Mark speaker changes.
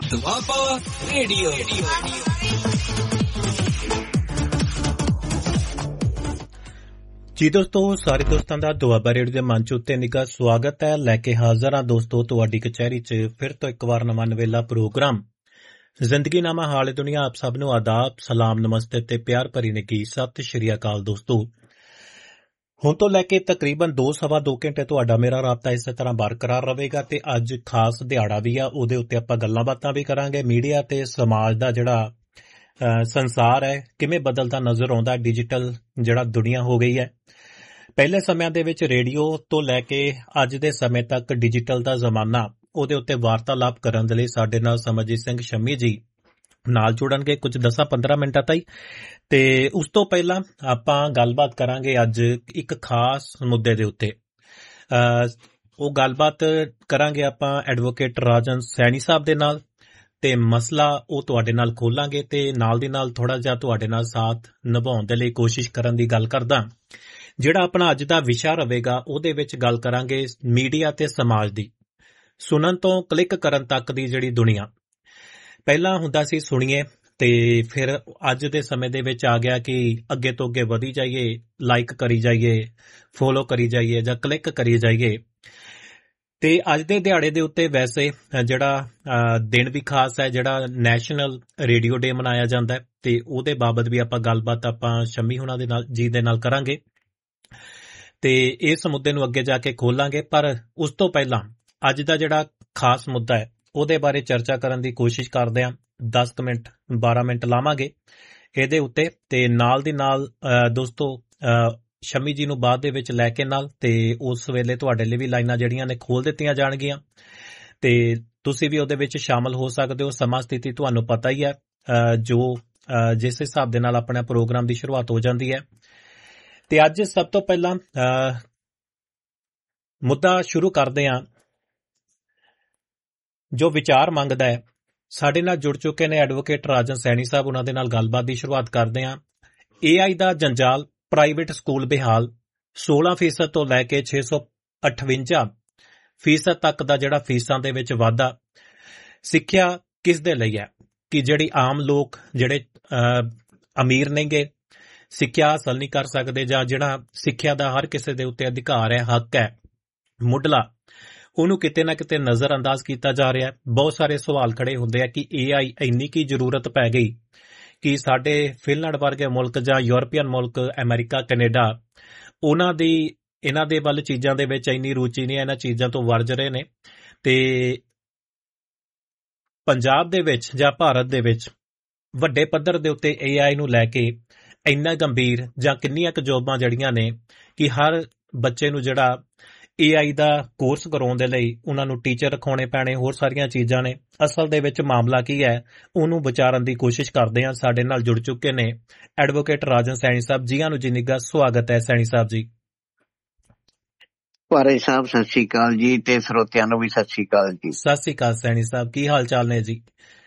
Speaker 1: Doaba radio.
Speaker 2: ਜੀ ਦੋਸਤੋ, ਸਾਰੇ ਦੋਸਤਾਂ ਦਾ ਦੁਆਬਾ ਰੇਡੀਓ ਦੇ ਮੰਚ ਉੱਤੇ ਨਿੱਘਾ ਸਵਾਗਤ ਹੈ। ਲੈ ਕੇ ਹਾਜ਼ਰ ਹਾਂ ਦੋਸਤੋ ਤੁਹਾਡੀ ਕਚਹਿਰੀ 'ਚ ਫਿਰ ਤੋਂ ਇੱਕ ਵਾਰ ਨਵਾਂ ਨਵੇਲਾ ਪ੍ਰੋਗਰਾਮ ਜ਼ਿੰਦਗੀ ਨਾਮਾ ਹਾਲੇ ਦੁਨੀਆ। ਆਪ ਸਭ ਨੂੰ ਆਦਾਬ, ਸਲਾਮ, ਨਮਸਤੇ ਤੇ ਪਿਆਰ ਭਰੀ ਨਿੱਘੀ ਸਤਿ ਸ਼੍ਰੀ ਅਕਾਲ। ਦੋਸਤੋ, ਹੁਣ ਤੋਂ ਲੈ ਕੇ ਤਕਰੀਬਨ 2-2.5 ਘੰਟੇ ਤੁਹਾਡਾ ਮੇਰਾ ਰਾਬਤਾ ਇਸੇ ਤਰ੍ਹਾਂ ਬਰਕਰਾਰ ਰਹੇਗਾ ਤੇ ਅੱਜ ਖਾਸ ਦਿਹਾੜਾ ਵੀ ਆ, ਉਹਦੇ ਉੱਤੇ ਆਪਾਂ ਗੱਲਾਂ ਬਾਤਾਂ ਵੀ ਕਰਾਂਗੇ। ਮੀਡੀਆ ਤੇ ਸਮਾਜ ਦਾ ਜਿਹੜਾ ਸੰਸਾਰ ਹੈ ਕਿਵੇਂ ਬਦਲਦਾ ਨਜ਼ਰ ਆਉਂਦਾ, ਡਿਜੀਟਲ ਜਿਹੜਾ ਦੁਨੀਆ ਹੋ ਗਈ ਹੈ। ਪਹਿਲੇ ਸਮਿਆਂ ਦੇ ਵਿੱਚ ਰੇਡੀਓ ਤੋਂ ਲੈ ਕੇ ਅੱਜ ਦੇ ਸਮੇਂ ਤੱਕ ਡਿਜੀਟਲ ਦਾ ਜ਼ਮਾਨਾ, ਉਹਦੇ ਉੱਤੇ ਵਾਰਤਾਲਾਪ ਕਰਨ ਦੇ ਲਈ ਸਾਡੇ ਨਾਲ ਸਮਰਜੀਤ ਸਿੰਘ ਸ਼ੰਮੀ ਜੀ ਨਾਲ ਜੁੜਨਗੇ ਕੁਝ 10-15 ਮਿੰਟਾਂ ਤਾਈਂ। ਤੇ ਉਸ ਤੋਂ ਪਹਿਲਾਂ ਆਪਾਂ ਗੱਲਬਾਤ ਕਰਾਂਗੇ ਅੱਜ ਇੱਕ ਖਾਸ ਮੁੱਦੇ ਦੇ ਉੱਤੇ। ਉਹ ਗੱਲਬਾਤ ਕਰਾਂਗੇ ਆਪਾਂ ਐਡਵੋਕੇਟ ਰਾਜਨ ਸੈਣੀ ਸਾਹਿਬ ਦੇ ਨਾਲ, ਤੇ ਮਸਲਾ ਉਹ ਤੁਹਾਡੇ ਨਾਲ ਖੋਲਾਂਗੇ ਤੇ ਨਾਲ ਦੀ ਨਾਲ ਥੋੜਾ ਜਿਹਾ ਤੁਹਾਡੇ ਨਾਲ ਸਾਥ ਨਿਭਾਉਣ ਦੇ ਲਈ ਕੋਸ਼ਿਸ਼ ਕਰਨ ਦੀ ਗੱਲ ਕਰਦਾ। ਜਿਹੜਾ ਆਪਣਾ ਅੱਜ ਦਾ ਵਿਸ਼ਾ ਰਹੇਗਾ ਉਹਦੇ ਵਿੱਚ ਗੱਲ ਕਰਾਂਗੇ ਮੀਡੀਆ ਤੇ ਸਮਾਜ ਦੀ, ਸੁਣਨ ਤੋਂ ਕਲਿੱਕ ਕਰਨ ਤੱਕ ਦੀ ਜਿਹੜੀ ਦੁਨੀਆ। ਪਹਿਲਾਂ ਹੁੰਦਾ ਸੀ ਸੁਣੀਏ, ਤੇ ਫਿਰ ਅੱਜ ਦੇ ਸਮੇਂ ਦੇ ਵਿੱਚ ਆ ਗਿਆ ਕਿ ਅੱਗੇ ਤੋਂ ਅੱਗੇ ਵਧੀ ਜਾਈਏ, ਲਾਈਕ ਕਰੀ ਜਾਈਏ, ਫੋਲੋ ਕਰੀ ਜਾਈਏ ਜਾਂ ਕਲਿੱਕ ਕਰੀ ਜਾਈਏ। ਤੇ ਅੱਜ ਦੇ ਦਿਹਾੜੇ ਦੇ ਉੱਤੇ ਵੈਸੇ ਜਿਹੜਾ ਦਿਨ ਵੀ ਖਾਸ ਹੈ, ਜਿਹੜਾ ਨੈਸ਼ਨਲ ਰੇਡੀਓ ਡੇ ਮਨਾਇਆ ਜਾਂਦਾ ਹੈ, ਤੇ ਉਹਦੇ ਬਾਬਤ ਵੀ ਆਪਾਂ ਗੱਲਬਾਤ ਆਪਾਂ ਸ਼ੰਮੀ ਹੁਣਾਂ ਦੇ ਨਾਲ ਜੀ ਦੇ ਨਾਲ ਕਰਾਂਗੇ ਤੇ ਇਸ ਮੁੱਦੇ ਨੂੰ ਅੱਗੇ ਜਾ ਕੇ ਖੋਲਾਂਗੇ। ਪਰ ਉਸ ਤੋਂ ਪਹਿਲਾਂ ਅੱਜ ਦਾ ਜਿਹੜਾ ਖਾਸ ਮੁੱਦਾ ਹੈ ਉਹਦੇ ਬਾਰੇ ਚਰਚਾ ਕਰਨ ਦੀ ਕੋਸ਼ਿਸ਼ ਕਰਦੇ ਹਾਂ। 10 ਮਿੰਟ 12 ਮਿੰਟ ਲਾਵਾਂਗੇ ਇਹਦੇ ਉੱਤੇ, ਤੇ ਨਾਲ ਦੀ ਨਾਲ ਦੋਸਤੋ ਸ਼ੰਮੀ ਜੀ ਨੂੰ ਬਾਅਦ ਦੇ ਵਿੱਚ ਲੈ ਕੇ ਨਾਲ, ਤੇ ਉਸ ਵੇਲੇ ਤੁਹਾਡੇ ਲਈ ਵੀ ਲਾਈਨਾਂ ਜਿਹੜੀਆਂ ਨੇ ਖੋਲ ਦਿੱਤੀਆਂ ਜਾਣਗੀਆਂ ਤੇ ਤੁਸੀਂ ਵੀ ਉਹਦੇ ਵਿੱਚ ਸ਼ਾਮਲ ਹੋ ਸਕਦੇ ਹੋ। ਸਮਾਂ ਸਥਿਤੀ ਤੁਹਾਨੂੰ ਪਤਾ ਹੀ ਹੈ, ਜੋ ਜਿਸ ਹਿਸਾਬ ਦੇ ਨਾਲ ਆਪਣਾ ਪ੍ਰੋਗਰਾਮ ਦੀ ਸ਼ੁਰੂਆਤ ਹੋ ਜਾਂਦੀ ਹੈ। ਤੇ ਅੱਜ ਸਭ ਤੋਂ ਪਹਿਲਾਂ ਮੁੱਦਾ ਸ਼ੁਰੂ ਕਰਦੇ ਹਾਂ ਜੋ ਵਿਚਾਰ ਮੰਗਦਾ ਹੈ। ਸਾਡੇ ਨਾਲ ਜੁੜ ਚੁੱਕੇ ਨੇ ਐਡਵੋਕੇਟ ਰਾਜਨ ਸੈਣੀ ਸਾਹਿਬ, ਉਹਨਾਂ ਦੇ ਨਾਲ ਗੱਲਬਾਤ ਦੀ ਸ਼ੁਰੂਆਤ ਕਰਦੇ ਹਾਂ। AI ਦਾ ਜੰਜਾਲ, ਪ੍ਰਾਈਵੇਟ ਸਕੂਲ ਬਹਾਲ, 16% ਤੋਂ ਲੈ ਕੇ 658% ਤੱਕ ਦਾ ਜਿਹੜਾ ਫੀਸਾਂ ਦੇ ਵਿੱਚ ਵਾਧਾ। ਸਿੱਖਿਆ ਕਿਸ ਦੇ ਲਈ ਹੈ? ਕਿ ਜਿਹੜੀ ਆਮ ਲੋਕ ਜਿਹੜੇ ਅਮੀਰ ਨਹੀਂਗੇ, ਸਿੱਖਿਆ ਹਾਸਲ ਨਹੀਂ ਕਰ ਸਕਦੇ, ਜਾਂ ਜਿਹੜਾ ਸਿੱਖਿਆ ਦਾ ਹਰ ਕਿਸੇ ਦੇ ਉੱਤੇ ਅਧਿਕਾਰ ਹੈ, ਹੱਕ ਹੈ ਮੁੱਢਲਾ, ਉਹਨੂੰ ਕਿਤੇ ਨਾ ਕਿਤੇ ਨਜ਼ਰ ਅੰਦਾਜ਼ ਕੀਤਾ ਜਾ ਰਿਹਾ ਹੈ। ਬਹੁਤ ਸਾਰੇ ਸਵਾਲ ਖੜੇ ਹੁੰਦੇ ਆ ਕਿ AI ਇੰਨੀ ਕੀ ਜ਼ਰੂਰਤ ਪੈ ਗਈ ਕਿ ਸਾਡੇ ਫਿਨਲੈਂਡ ਵਰਗੇ ਮੁਲਕ ਜਾਂ ਯੂਰਪੀਅਨ ਮੁਲਕ, ਅਮਰੀਕਾ, ਕੈਨੇਡਾ, ਉਹਨਾਂ ਦੀ ਇਹਨਾਂ ਦੇ ਵੱਲ ਚੀਜ਼ਾਂ ਦੇ ਵਿੱਚ ਇੰਨੀ ਰੁਚੀ ਨਹੀਂ, ਇਹਨਾਂ ਚੀਜ਼ਾਂ ਤੋਂ ਵਰਜ ਰਹੇ ਨੇ। ਤੇ ਪੰਜਾਬ ਦੇ ਵਿੱਚ ਜਾਂ ਭਾਰਤ ਦੇ ਵਿੱਚ ਵੱਡੇ ਪੱਧਰ ਦੇ ਉੱਤੇ AI ਨੂੰ ਲੈ ਕੇ ਇੰਨਾ ਗੰਭੀਰ, ਜਾਂ ਕਿੰਨੀਆਂ ਕੁ ਜੋਬਾਂ ਜਿਹੜੀਆਂ ਨੇ ਕਿ ਹਰ ਬੱਚੇ ਨੂੰ ਜਿਹੜਾ AI ਦਾ ਕੋਰਸ ਕਰਾਉਣ ਦੇ ਲਈ ਉਹਨਾਂ ਨੂੰ ਟੀਚਰ ਰਖਾਉਣੇ ਪੈਣੇ, ਹੋਰ ਸਾਰੀਆਂ ਚੀਜ਼ਾਂ ਨੇ। ਅਸਲ ਦੇ ਵਿੱਚ ਮਾਮਲਾ ਕੀ ਹੈ ਉਹਨੂੰ ਵਿਚਾਰਨ ਦੀ ਕੋਸ਼ਿਸ਼ ਕਰਦੇ ਹਾਂ। ਸਾਡੇ ਨਾਲ ਜੁੜ ਚੁੱਕੇ ਨੇ ਐਡਵੋਕੇਟ ਰਾਜਨ ਸੈਣੀ ਸਾਹਿਬ। ਜੀਆਂ ਨੂੰ ਜੀ ਨਿੱਘਾ ਸਵਾਗਤ ਹੈ ਸੈਣੀ ਸਾਹਿਬ ਜੀ।
Speaker 3: ਭਾਰੇ ਸਾਹਿਬ ਸਤਿ ਸ਼੍ਰੀ ਅਕਾਲ ਜੀ, ਤੇ ਸਰੋਤਿਆਂ ਨੂੰ ਵੀ ਸਤਿ ਸ਼੍ਰੀ ਅਕਾਲ ਜੀ।
Speaker 2: ਸਤਿ ਸ਼੍ਰੀ ਅਕਾਲ ਸੈਣੀ ਸਾਹਿਬ, ਕੀ ਹਾਲ ਚਾਲ ਨੇ ਜੀ?